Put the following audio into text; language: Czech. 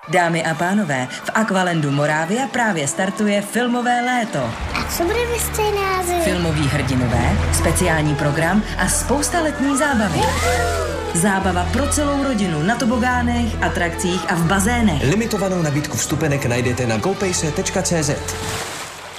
Dámy a pánové, v Aqualandu Moravia právě startuje filmové léto. A co bude ve scénáři? Filmoví hrdinové, speciální program a spousta letní zábavy. Zábava pro celou rodinu na tobogánech, atrakcích a v bazénech. Limitovanou nabídku vstupenek najdete na gopejse.cz.